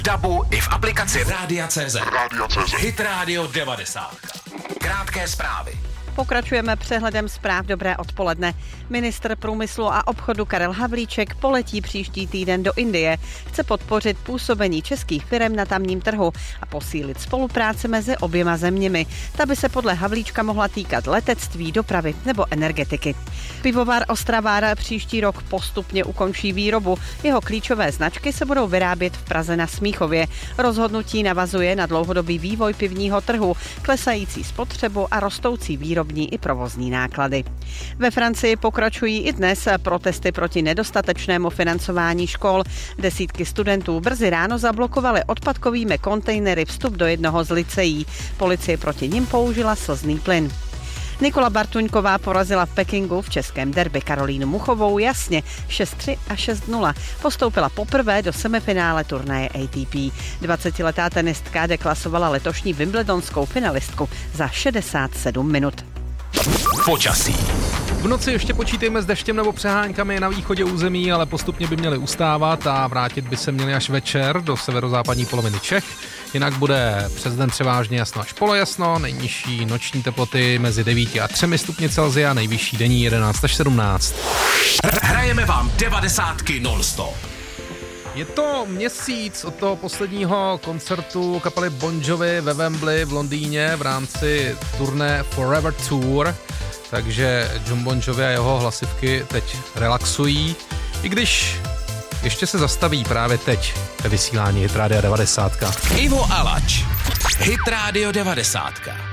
DABu i v aplikaci Rádia.cz. Hit Radio 90. Krátké zprávy. Pokračujeme přehledem zpráv. Dobré odpoledne. Ministr průmyslu a obchodu Karel Havlíček poletí příští týden do Indie. Chce podpořit působení českých firem na tamním trhu a posílit spolupráci mezi oběma zeměmi. Ta by se podle Havlíčka mohla týkat letectví, dopravy nebo energetiky. Pivovar Ostravár příští rok postupně ukončí výrobu. Jeho klíčové značky se budou vyrábět v Praze na Smíchově. Rozhodnutí navazuje na dlouhodobý vývoj pivního trhu, klesající spotřebu a rostoucí výrobní i provozní náklady. Ve Francii pokračují i dnes protesty proti nedostatečnému financování škol. Desítky studentů brzy ráno zablokovaly odpadkovými kontejnery vstup do jednoho z lyceí. Policie proti nim použila slzný plyn. Nikola Bartuňková porazila v Pekingu v českém derby Karolínu Muchovou jasně 6-3 a 6-0. Postoupila poprvé do semifinále turnaje ATP. 20letá tenistka deklasovala letošní wimbledonskou finalistku za 67 minut. Počasí. V noci ještě počítejme s deštěm nebo přeháňkami na východě území, ale postupně by měly ustávat a vrátit by se měly až večer do severozápadní poloviny Čech. Jinak bude přes den převážně jasno až polojasno, nejnižší noční teploty mezi 9 a 3 stupni Celsia, nejvyšší denní 11 až 17. Hrajeme vám 90 non-stop. Je to měsíc od toho posledního koncertu kapely Bon Jovi ve Wembley v Londýně v rámci turné Forever Tour, takže Jon Bon Jovi a jeho hlasivky teď relaxují, i když ještě se zastaví právě teď ve vysílání Hit Radio 90. Ivo Alač. Hit Radio 90.